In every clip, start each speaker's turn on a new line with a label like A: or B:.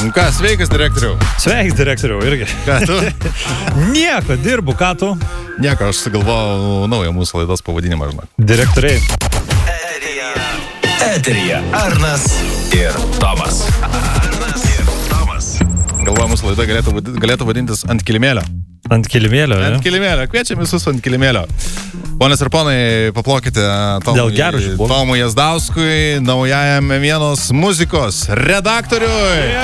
A: Ką, sveikas, direktoriau.
B: Sveikas, direktoriau, irgi.
A: Ką tu?
B: Nieko, dirbu, ką tu?
A: Nieko, aš sugalvojau naują mūsų laidos pavadinimą, žinok.
B: Direktoriai.
C: Eteryje Arnas ir Tomas.
A: Galvoju, mūsų laida galėtų vadintis Ant kilimėlio.
B: Ant kilimėlio,
A: Ant kilimėlio. Kviečiam visus ant kilimėlio. Ponas ir ponai, paplokite Tomui Jazdauskui, naujajam Vienos muzikos redaktoriui.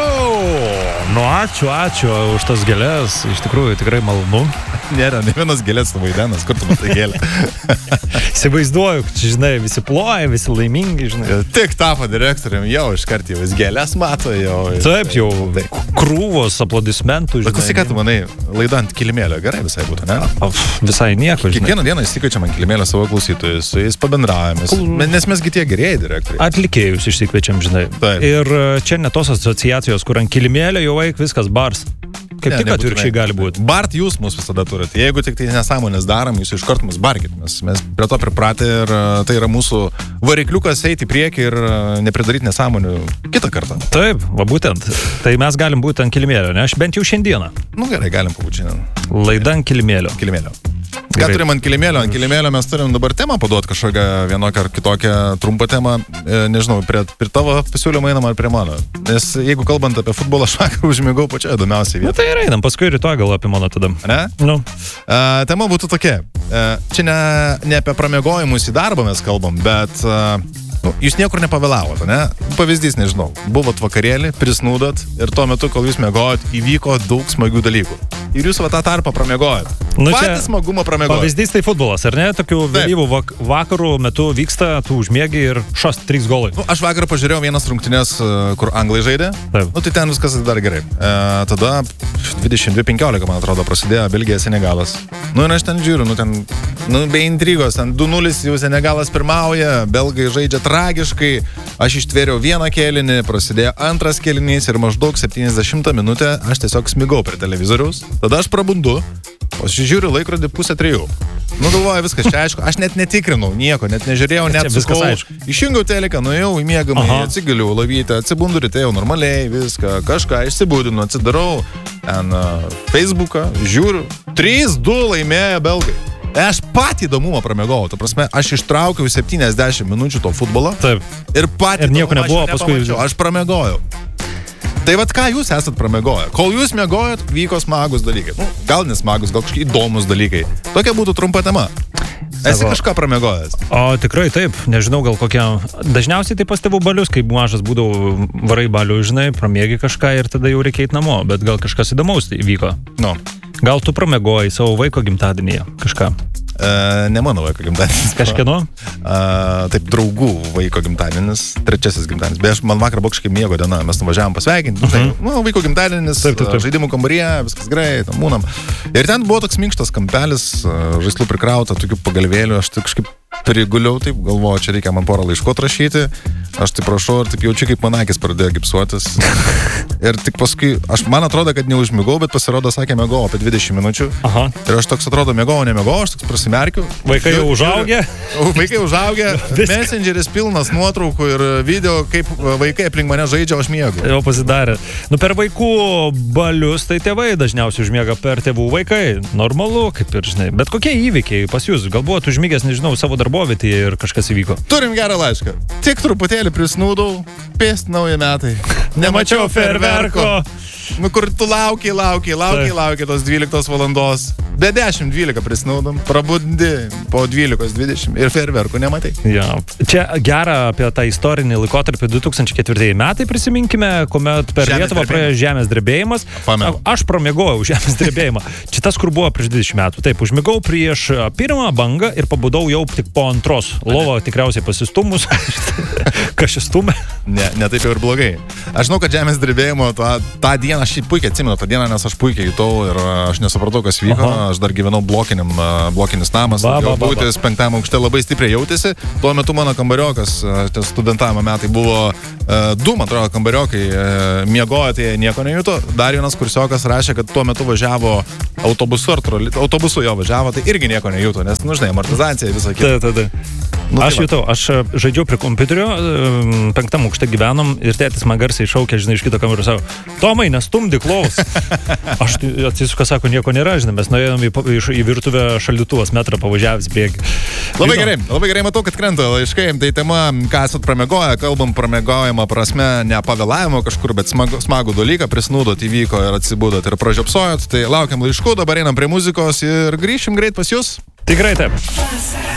B: Nu, ačiū už tas gėlės. Iš tikrųjų, tikrai malonu.
A: Nėra, ne vienas gėlės vaidenas, kur tu matai gėlę.
B: Įsivaizduoju, kad, žinai, visi ploja, visi laimingi, žinai.
A: Tik tapo direktorium, jau iškart jau vis gėlės mato, jau.
B: Taip, jau krūvos aplodismentų, žinai.
A: Bet klausyk, ką tu manai, laida Ant kilimėlio, gerai visai būtų, ne?
B: Visai nieko, žinai.
A: Kiekvieną dieną įsikviečiam Ant kilimėlio savo klausytojus, su jais pabendravomės, nes mesgi tie gerieji direktoriai.
B: Atlikėjus išsikviečiam, žinai.
A: Taip.
B: Ir čia ne tos asociacijos, kur ant kilimėlio jau eik viskas bars. Kaip tik atvirkščiai gali būti.
A: Bart jūs mus visada turite. Jeigu tik tai nesąmonės darom, jūs iškart mus barkit. Mes prie to pripratę ir tai yra mūsų varikliukas eiti į priekį ir nepridaryti nesąmonių kitą kartą.
B: Taip, va būtent. Tai mes galim būti ant kilimėlio, ne? Aš bent jau šiandieną.
A: Nu gerai, galim pabūti šiandien.
B: Laida ant kilimėlio.
A: Ką turim ant kilimėlio? Ant kilimėlio mes turim dabar temą paduoti kažkokią vienokią ar kitokią trumpą temą. Nežinau, prie tavo pasiūlymą einam ar prie mano. Nes jeigu kalbant apie futbolą, aš vakar užmigau pačioje įdomiausiai vietoje.
B: Na tai ir einam, paskui rytoj gal apie mano tada.
A: Ne?
B: Nu.
A: Tema būtų tokia. Čia ne apie pramiegojimus į darbą mes kalbam, bet jūs niekur nepavėlavote, ne? Pavyzdys, nežinau. Buvot vakarėlį, prisnūdot ir tuo metu, kol jūs miegojot, įvyko daug smagių dalykų. Ir jūs va tą tarpą pramiegojot.
B: Nu,
A: patį smagumą pramiegojot.
B: Pavyzdys tai futbolas, ar ne? Tokių vėlyvų vakarų metu vyksta, tu užmiegi ir 3 golai.
A: Nu, aš vakar pažiūrėjau vienas rungtynes, kur anglai žaidė.
B: Taip.
A: Nu, tai ten viskas dar gerai. Tada 22:15, man atrodo, prasidėjo Belgija Senegalas. Nu, ir aš ten žiūriu, be intrigos, ten 2-0 jau Senegalas pirmauja, belgai žaidžia tragiškai. Aš ištvėriau vieną kėlinį, prasidėjo antras kėlinys ir maždaug 70 minutę aš tiesiog smigau prie televizoriaus. Tada aš prabundu, pasižiūriu laikrodį 2:30. Nu, galvoju, viskas čia aišku. Aš net netikrinau nieko, net nežiūrėjau, net
B: viskas aišku.
A: Išjungiau teleką, nuėjau į miegamąjį, atsigaliu lovytę, atsibundu ryte jau normaliai, viską, kažką išsibūdinu, atsidarau ten Facebooką, žiūriu, 3-2 laimėjo belgai. Aš patį įdomumą pramiegojau, ta prasme, aš ištraukiau 70 minučių to futbolo.
B: Taip.
A: Ir patį
B: nieko nebuvo, paskui
A: aš pramiegojau. Tai vat ką jūs esat pramiegoję? Kol jūs miegojot, vyko smagus dalykai. Nu, gal nesmagus, gal kažkokie įdomus dalykai. Tokia būtų trumpa tema. Esi kažką pramiegojęs?
B: O tikrai taip, nežinau, gal kokia. Dažniausiai tai pas tėvų balius, kai mažas būdavau, varai balių, žinai, pramiegi kažką ir tada jau reikia eiti namo, bet gal kažkas įdomaus įvyko.
A: No.
B: Gal tu pramiegojai savo vaiko gimtadienyje kažką?
A: Ne mano vaiko gimtadienis.
B: Kažkieno?
A: Taip, draugų vaiko gimtadienis, 3 gimtadienis. Beje, man vakar buvo kažkaip miego diena, mes nuvažiavom pasveikinti. Vaiko gimtadienis, žaidimų kambaryje, viskas gerai, tam mūnam. Ir ten buvo toks minkštas kampelis, žaislų prikrauta, tokių pagalvėlių, aš tai kažkaip priguliau, taip galvoju, čia reikia man porą laiškų atrašyti. Aš taip prašau ir taip jaučiu, kaip man akis pradėjo gipsuotis. Ir tik paskui, man atrodo, kad neužmigau, bet pasirodo, sakė, miegojau apie 20 minučių.
B: Aha.
A: Ir aš toks atrodo, miegojau, aš toks prasimerkiu.
B: Vaikai jau užaugę?
A: Vaikai užaugę, Messengeris pilnas nuotraukų ir video, kaip vaikai aplink mane žaidžia, aš miegu.
B: Jau pasidarė. Nu, per vaikų balius, tai tėvai dažniausiai užmiega, per tėvų vaikai. Normalu, kaip ir žinai. Bet kokie įvykiai pas jūs? Gal buvot užmigęs, nežinau, savo darbovietėje ir kažkas įvyko?
A: Turim gerą laišką. Tik truputėlį prisnūdau, pėst nauji metai. Nemačiau fejerverko. Nu, kur tu laukiai tos 12 valandos. Be 10-12 prisnaudom, prabundi po 12-20 ir fejerverkų nematai.
B: Ja. Čia gera apie tą istorinį laikotarpį 2004 metai prisiminkime, kuomet per Lietuvą praėjo žemės drebėjimas. Aš pramiegojau žemės drebėjimą. Čia tas, kur buvo prieš 20 metų. Taip, užmigau prieš pirmą bangą ir pabudau jau tik po antros. Lovo tikriausiai pasistumus. Kas šis stumė?
A: Ne taip jau ir blogai. Aš žinau, kad žemės drebėjimo tą dieną, aš puikiai atsimenu tą dieną, nes aš puikiai jutau ir aš nesupratau, kas vyko. Aš dar gyvenau blokinis namas. Būtis 5 aukšte labai stipriai jautėsi. Tuo metu mano kambariokas, studentavimo metai buvo 2, man atrodo, kambariokai miegojo, tai nieko nejuto. Dar vienas kursiokas rašė, kad tuo metu važiavo autobusu jo važiavo, tai irgi nieko nejuto, nes, nu žinai, amortizacija visą kitą.
B: Aš jutau, aš žaidžiau prie kompiuterio, 5 aukšte gyvenom ir tėtis man garsiai šaukė, žinai, iš kito kamerų savo, Tomai, nestumdyk lovos. Aš atsisuka, sako, nieko nėra, žinai, mes nuėjom į virtuvę šaldytuvas metrą pavažiavęs bėgi.
A: Labai gerai matau, kad krenta laiškai, tai tema, ką esat pramiegoję, kalbam pramiegojimą prasme, ne pavėlavimo kažkur, bet smagų dalyką, prisnūdot, įvyko ir atsibūdot ir pražiopsojot, tai laukiam laiškų, dabar einam prie muzikos ir grįšim greit pas jūs.
B: Tikrai taip.